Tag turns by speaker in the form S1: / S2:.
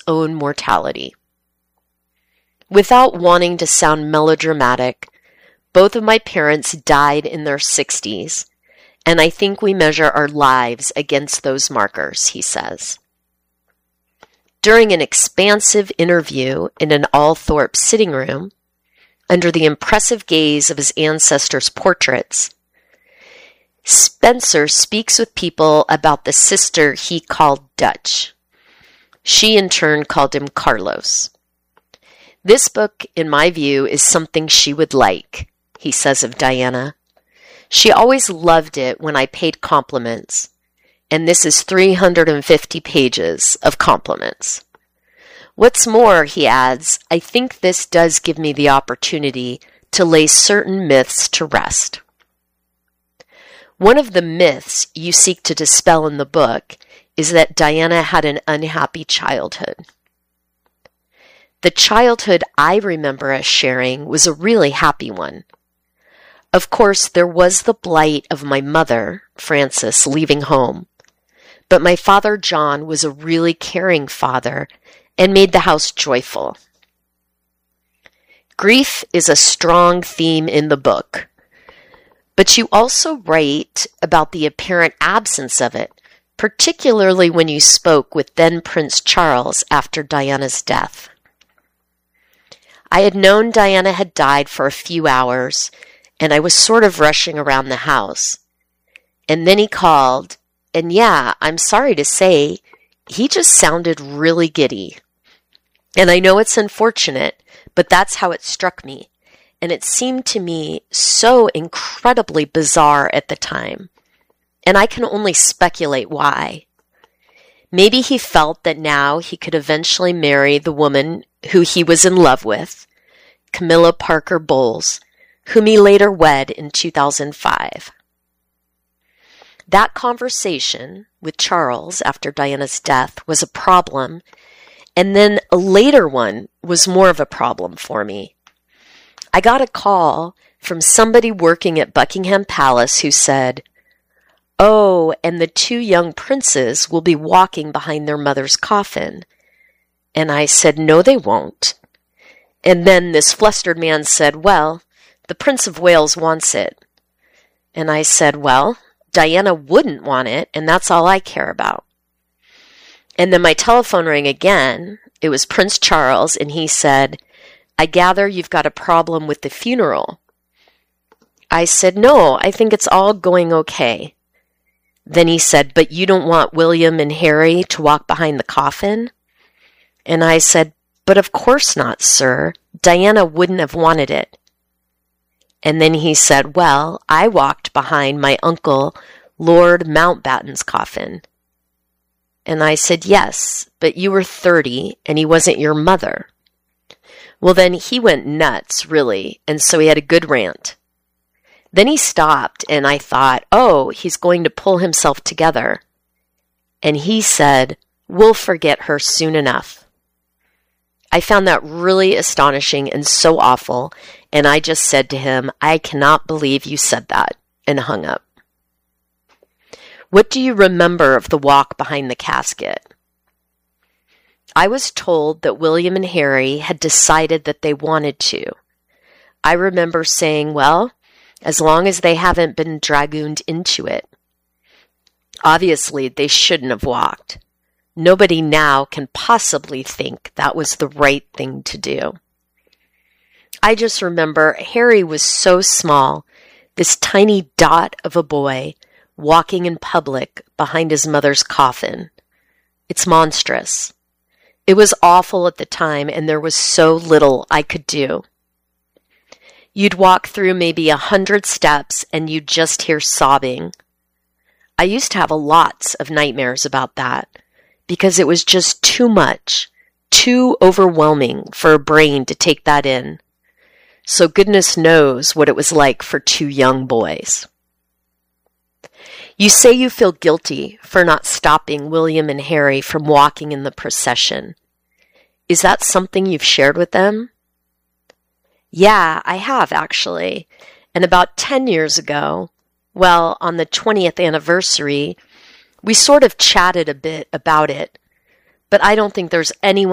S1: own mortality. Without wanting to sound melodramatic, both of my parents died in their 60s, and I think we measure our lives against those markers, he says. During an expansive interview in an Althorpe sitting room, under the impressive gaze of his ancestors' portraits, Spencer speaks with people about the sister he called Dutch. She in turn called him Carlos. This book, in my view, is something she would like, he says of Diana. She always loved it when I paid compliments, and this is 350 pages of compliments. What's more, he adds, I think this does give me the opportunity to lay certain myths to rest. One of the myths you seek to dispel in the book is that Diana had an unhappy childhood. The childhood I remember us sharing was a really happy one. Of course, there was the blight of my mother, Frances, leaving home, but my father, John, was a really caring father and made the house joyful. Grief is a strong theme in the book, but you also write about the apparent absence of it, particularly when you spoke with then Prince Charles after Diana's death. I had known Diana had died for a few hours, and I was sort of rushing around the house. And then he called, and yeah, I'm sorry to say, he just sounded really giddy. And I know it's unfortunate, but that's how it struck me. And it seemed to me so incredibly bizarre at the time. And I can only speculate why. Maybe he felt that now he could eventually marry the woman who he was in love with, Camilla Parker Bowles, whom he later wed in 2005. That conversation with Charles after Diana's death was a problem, and then a later one was more of a problem for me. I got a call from somebody working at Buckingham Palace who said, "Oh, and the two young princes will be walking behind their mother's coffin." And I said, "No, they won't." And then this flustered man said, "Well, the Prince of Wales wants it." And I said, "Well, Diana wouldn't want it, and that's all I care about." And then my telephone rang again. It was Prince Charles, and he said, "I gather you've got a problem with the funeral." I said, "No, I think it's all going okay." Then he said, "But you don't want William and Harry to walk behind the coffin?" And I said, "But of course not, sir. Diana wouldn't have wanted it." And then he said, "Well, I walked behind my uncle, Lord Mountbatten's coffin." And I said, "Yes, but you were 30 and he wasn't your mother." Well, then he went nuts, really, and so he had a good rant. Then he stopped, and I thought, oh, he's going to pull himself together. And he said, "We'll forget her soon enough." I found that really astonishing and so awful, and I just said to him, "I cannot believe you said that," and hung up. What do you remember of the walk behind the casket? I was told that William and Harry had decided that they wanted to. I remember saying, well, as long as they haven't been dragooned into it. Obviously, they shouldn't have walked. Nobody now can possibly think that was the right thing to do. I just remember Harry was so small, this tiny dot of a boy, walking in public behind his mother's coffin. It's monstrous. It was awful at the time, and there was so little I could do. You'd walk through maybe 100 steps, and you'd just hear sobbing. I used to have lots of nightmares about that, because it was just too much, too overwhelming for a brain to take that in. So goodness knows what it was like for two young boys. You say you feel guilty for not stopping William and Harry from walking in the procession. Is that something you've shared with them? Yeah, I have actually. And about 10 years ago, well, on the 20th anniversary, we sort of chatted a bit about it. But I don't think there's anyone